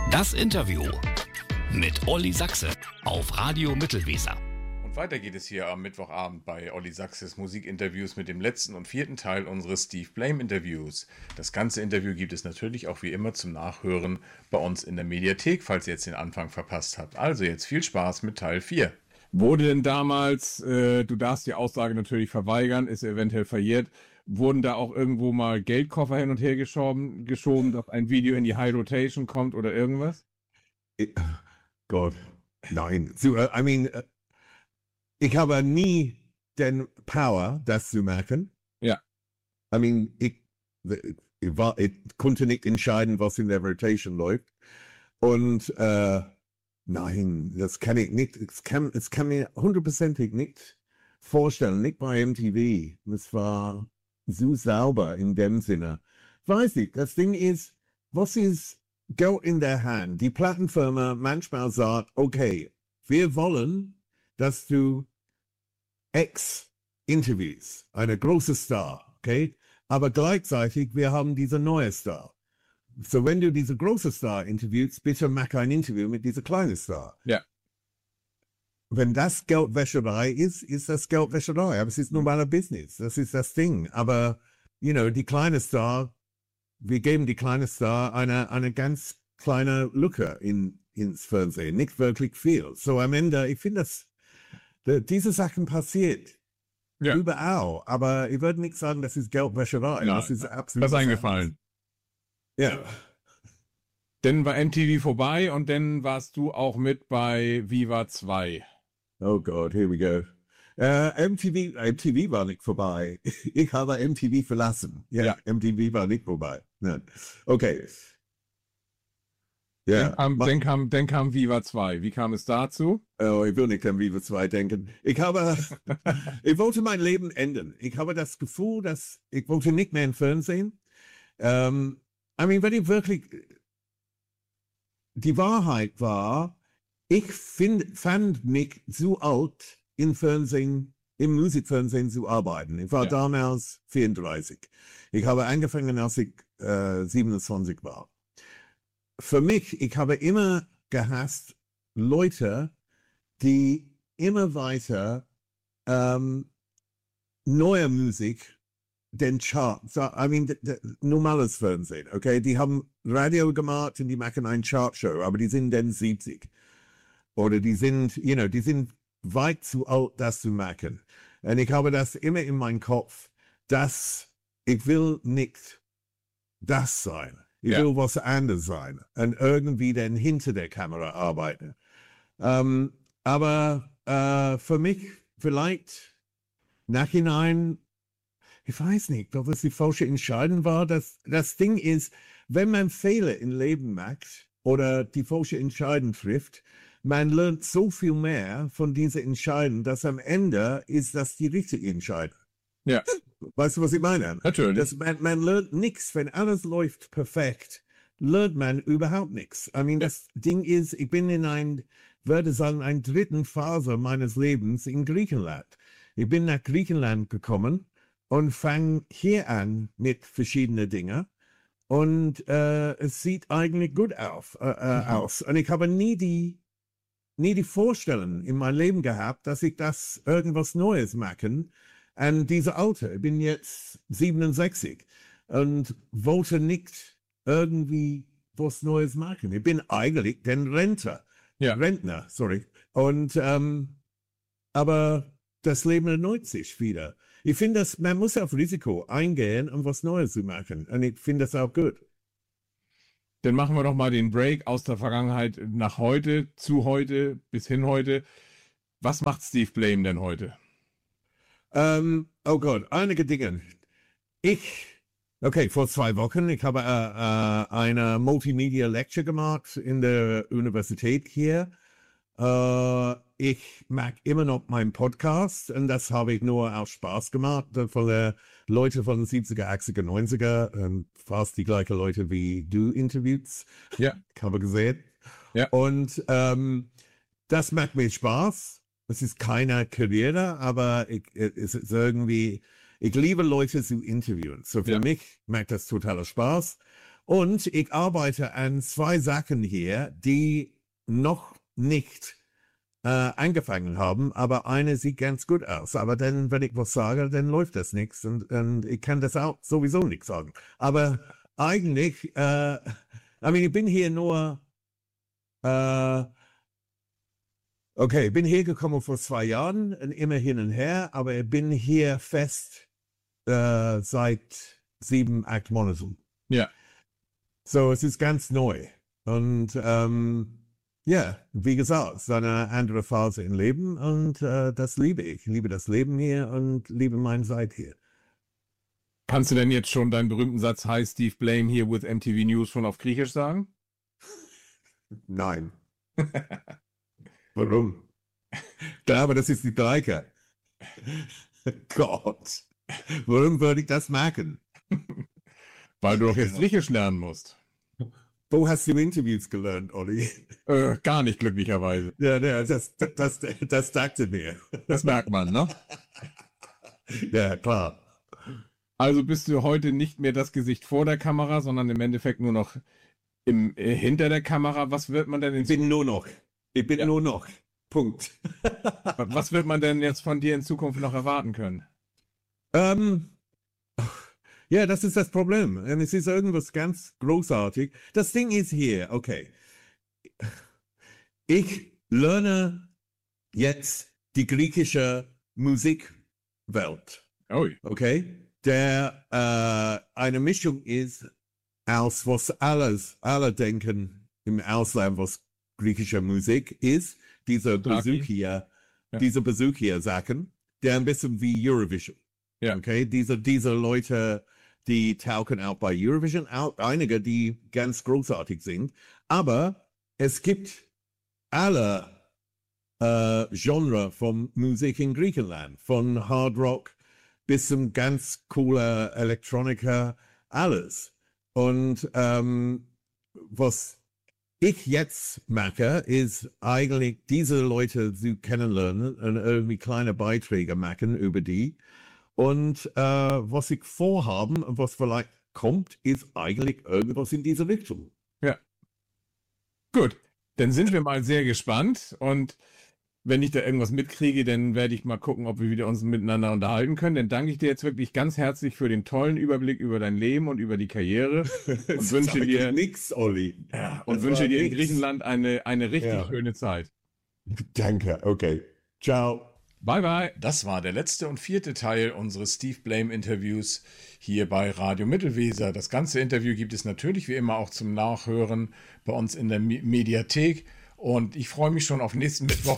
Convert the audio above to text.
Das Interview mit Olli Sachse auf Radio Mittelweser. Und weiter geht es hier am Mittwochabend bei Olli Sachses Musikinterviews mit dem letzten und vierten Teil unseres Steve Blame Interviews. Das ganze Interview gibt es natürlich auch wie immer zum Nachhören bei uns in der Mediathek, falls ihr jetzt den Anfang verpasst habt. Also jetzt viel Spaß mit Teil 4. Wurde denn damals, du darfst die Aussage natürlich verweigern, ist eventuell verjährt, wurden da auch irgendwo mal Geldkoffer hin und her geschoben, dass ein Video in die High Rotation kommt oder irgendwas? Gott, nein. Ich habe nie den Power, das zu machen. Ja. Ich konnte nicht entscheiden, was in der Rotation läuft. Und nein, das kann ich nicht. Es kann mir hundertprozentig nicht vorstellen, nicht bei MTV. Das war so sauber in dem Sinne. Weiß ich, das Ding ist, was ist Geld in der Hand? Die Plattenfirma manchmal sagt, okay, wir wollen, dass du X interviews, eine große Star, okay? Aber gleichzeitig, wir haben diese neue Star. So, wenn du diese große Star interviewst, bitte mach ein Interview mit dieser kleinen Star. Ja. Wenn das Geldwäscherei ist, ist das Geldwäscherei. Aber es ist normaler Business. Das ist das Ding. Aber, die kleine Star, wir geben die kleine Star eine ganz kleine Lücke ins Fernsehen. Nicht wirklich viel. So am Ende, ich finde, diese Sachen passiert überall. Aber ich würde nicht sagen, das ist Geldwäscherei. Ja, das ist absolut. Das ist eingefallen. Ja. Dann war MTV vorbei und dann warst du auch mit bei Viva 2. Oh Gott, here we go. MTV war nicht vorbei. Ich habe MTV verlassen. Ja. MTV war nicht vorbei. Nein. Okay. Ja. Dann kam Viva 2. Wie kam es dazu? Oh, ich will nicht an Viva 2 denken. Ich wollte mein Leben ändern. Ich habe das Gefühl, dass ich wollte nicht mehr im Fernsehen. Wenn ich wirklich, die Wahrheit war, ich fand mich zu alt, im Musikfernsehen zu arbeiten. Ich war damals 34. Ich habe angefangen, als ich 27 war. Für mich, ich habe immer gehasst, Leute, die immer weiter neue Musik, den Chart, normales Fernsehen, okay? Die haben Radio gemacht und die machen eine Chartshow, aber die sind dann 70. Oder die sind weit zu alt, das zu machen. Und ich habe das immer in meinem Kopf, dass ich will nicht das sein. Ich will was anderes sein. Und irgendwie dann hinter der Kamera arbeiten. Aber für mich vielleicht nachhinein, ich weiß nicht, ob es die falsche Entscheidung war. Das Ding ist, wenn man Fehler im Leben macht oder die falsche Entscheidung trifft, man lernt so viel mehr von dieser Entscheidung, dass am Ende ist das die richtige Entscheidung. Ja. Weißt du, was ich meine? Natürlich. Man lernt nichts, wenn alles läuft perfekt, lernt man überhaupt nichts. Das Ding ist, ich bin würde sagen, einer dritten Phase meines Lebens in Griechenland. Ich bin nach Griechenland gekommen und fange hier an mit verschiedenen Dingen. Und es sieht eigentlich gut aus. Und ich habe nie die Vorstellung in meinem Leben gehabt, dass ich das irgendwas Neues machen. Und diese Alter, ich bin jetzt 67 und wollte nicht irgendwie was Neues machen. Ich bin eigentlich Rentner, sorry. Und, aber das Leben erneuert sich wieder. Ich finde, man muss auf Risiko eingehen, um was Neues zu machen. Und ich finde das auch gut. Dann machen wir doch mal den Break aus der Vergangenheit nach heute, zu heute, bis hin heute. Was macht Steve Blame denn heute? Oh Gott, einige Dinge. Vor 2 Wochen, ich habe eine Multimedia Lecture gemacht in der Universität hier. Ich mag immer noch meinen Podcast und das habe ich nur aus Spaß gemacht von den Leuten von den 70er, 80er, 90er, fast die gleichen Leute wie du interviewst. Ja. Ich habe gesehen. Ja. Und das macht mir Spaß. Es ist keine Karriere, aber es ist irgendwie, ich liebe Leute zu interviewen. So für mich macht das totaler Spaß. Und ich arbeite an 2 Sachen hier, die noch nicht angefangen haben, aber eine sieht ganz gut aus. Aber dann, wenn ich was sage, dann läuft das nichts und ich kann das auch sowieso nicht sagen. Aber eigentlich, ich bin hier nur, okay, ich bin hier gekommen vor 2 Jahren, und immer hin und her, aber ich bin hier fest seit 7, 8 Monaten. Ja. So, es ist ganz neu. Und ja, wie gesagt, es ist eine andere Phase im Leben und das liebe ich. Ich liebe das Leben hier und liebe meine Zeit hier. Kannst du denn jetzt schon deinen berühmten Satz Hi Steve Blame here with MTV News schon auf Griechisch sagen? Nein. Warum? Klar, aber das ist die Dreiker. Gott. Warum würde ich das machen? Weil du doch jetzt Griechisch lernen musst. Wo hast du Interviews gelernt, Olli? Gar nicht, glücklicherweise. Ja, das dachte mir. Das merkt man, ne? Ja, klar. Also bist du heute nicht mehr das Gesicht vor der Kamera, sondern im Endeffekt nur noch hinter der Kamera. Was wird man denn Ich bin nur noch. Punkt. Was wird man denn jetzt von dir in Zukunft noch erwarten können? Ja, das ist das Problem. Und es ist irgendwas ganz großartig. Das Ding ist hier, okay. Ich lerne jetzt die griechische Musikwelt. Ui. Okay? Der eine Mischung ist aus was alle denken im Ausland, was griechische Musik ist. Diese Besucher-Sachen, der ein bisschen wie Eurovision. Ja. Okay? Diese Leute, die tauchen auch bei Eurovision, auch einige, die ganz großartig sind. Aber es gibt alle Genre von Musik in Griechenland, von Hard Rock bis zum ganz cooler Elektroniker, alles. Und was ich jetzt mache, ist eigentlich diese Leute zu kennenlernen und irgendwie kleine Beiträge machen über die. Und was ich vorhaben und was vielleicht kommt, ist eigentlich irgendwas in diese Richtung. Ja. Gut, dann sind wir mal sehr gespannt und wenn ich da irgendwas mitkriege, dann werde ich mal gucken, ob wir wieder uns miteinander unterhalten können. Dann danke ich dir jetzt wirklich ganz herzlich für den tollen Überblick über dein Leben und über die Karriere und wünsche dir nix, Olli. Ja, und wünsche dir in Griechenland eine richtig schöne Zeit. Danke, okay. Ciao. Bye, bye. Das war der letzte und 4. Teil unseres Steve Blame Interviews hier bei Radio Mittelweser. Das ganze Interview gibt es natürlich wie immer auch zum Nachhören bei uns in der Mediathek. Und ich freue mich schon auf nächsten Mittwoch